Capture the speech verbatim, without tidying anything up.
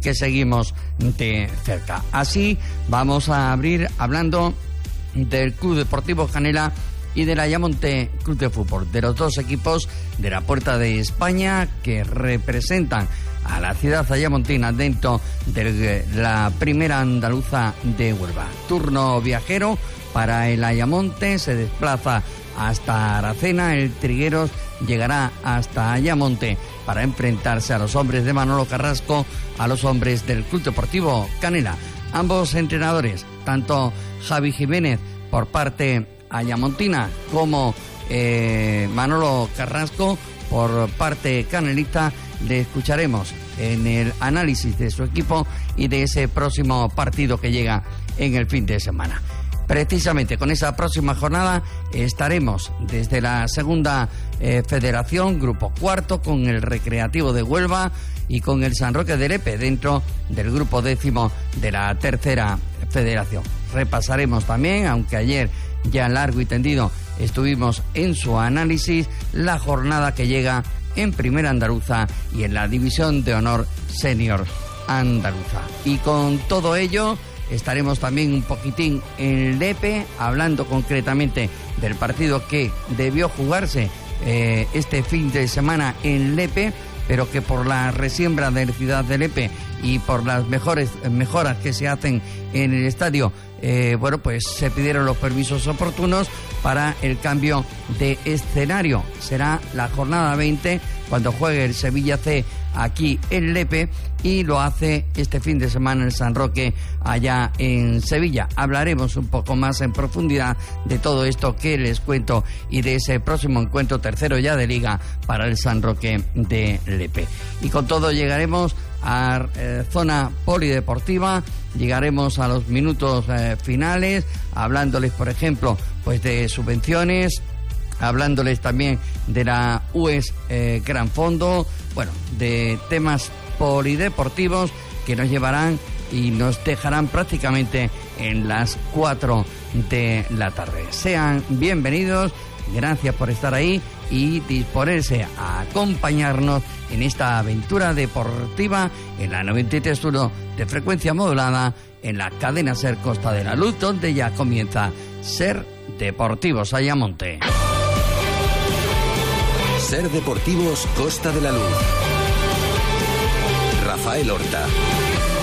que seguimos de cerca. Así vamos a abrir hablando del Club Deportivo Canela y del Ayamonte Club de Fútbol, de los dos equipos de la Puerta de España que representan a la ciudad ayamontina dentro de la primera andaluza de Huelva. Turno viajero para el Ayamonte, se desplaza hasta Aracena, el Trigueros llegará hasta Ayamonte para enfrentarse a los hombres de Manolo Carrasco, a los hombres del Club Deportivo Canela. Ambos entrenadores, tanto Javi Jiménez por parte ayamontina como eh, Manolo Carrasco por parte canelista, le escucharemos en el análisis de su equipo y de ese próximo partido que llega en el fin de semana. Precisamente con esa próxima jornada estaremos desde la segunda eh, federación, grupo cuarto, con el Recreativo de Huelva y con el San Roque de Lepe dentro del grupo décimo de la tercera federación. Repasaremos también, aunque ayer ya largo y tendido estuvimos en su análisis, la jornada que llega en Primera Andaluza y en la División de Honor Senior Andaluza. Y con todo ello estaremos también un poquitín en Lepe, hablando concretamente del partido que debió jugarse eh, este fin de semana en Lepe, pero que por la resiembra de la ciudad de Lepe y por las mejores mejoras que se hacen en el estadio, eh, bueno, pues se pidieron los permisos oportunos para el cambio de escenario. Será la jornada veinte cuando juegue el Sevilla C aquí en Lepe, y lo hace este fin de semana el San Roque allá en Sevilla. Hablaremos un poco más en profundidad de todo esto que les cuento y de ese próximo encuentro tercero ya de Liga para el San Roque de Lepe. Y con todo llegaremos a eh, zona polideportiva, llegaremos a los minutos eh, finales, hablándoles, por ejemplo, pues de subvenciones, hablándoles también de la U E S eh, Gran Fondo, bueno, de temas polideportivos que nos llevarán y nos dejarán prácticamente en las cuatro de la tarde. Sean bienvenidos, gracias por estar ahí y disponerse a acompañarnos en esta aventura deportiva en la noventa y tres punto uno de frecuencia modulada en la cadena SER Costa de la Luz, donde ya comienza SER Deportivos Ayamonte. SER Deportivos Costa de la Luz. Rafael Horta.